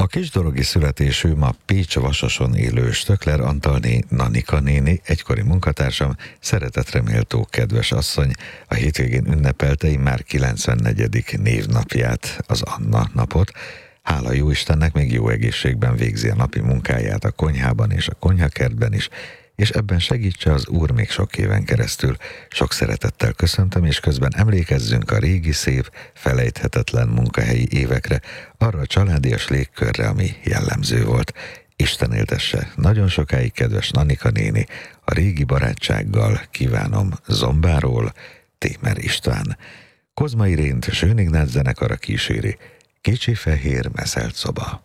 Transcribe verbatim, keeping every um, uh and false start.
A kisdorogi születésű, ma Pécs-Vasason élő Stöckler Antalné Nanika néni, egykori munkatársam, szeretetre méltó kedves asszony, a hétvégén ünnepelte immár kilencvennegyedik névnapját, az Anna napot. Hála jó Istennek, még jó egészségben végzi a napi munkáját a konyhában és a konyhakertben is, és ebben segítse az Úr még sok éven keresztül. Sok szeretettel köszöntöm, és közben emlékezzünk a régi szép, felejthetetlen munkahelyi évekre, arra a családias légkörre, ami jellemző volt. Isten éltesse nagyon sokáig, kedves Nanika néni, a régi barátsággal kívánom Zombáról, Témer István. Kozma Irént Schönignác zenekara kíséri, Kicsi fehér meszelt szoba.